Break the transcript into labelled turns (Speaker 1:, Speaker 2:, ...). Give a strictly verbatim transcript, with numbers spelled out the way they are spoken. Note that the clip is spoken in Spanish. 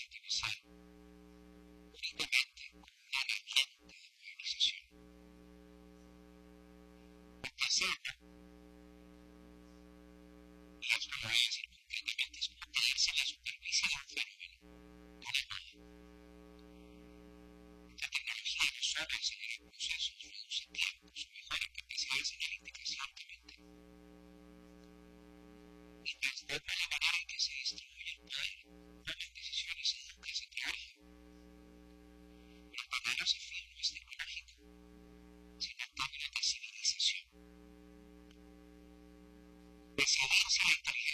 Speaker 1: inteligencia artificial únicamente como un agente de movilización. Porque hacerlo, y esto lo voy a decir concretamente, es como quedarse en la superficie de un fenómeno, no en el mar. La tecnología no solo acelera procesos, reduce tiempos, mejora capacidades analíticas ciertamente, y transforma la manera en que se distribuye el poder, toman decisiones y educa se trabaja. Pero el verdadero desafío no es tecnológico, sino en términos de civilización. Decidir si la inteligencia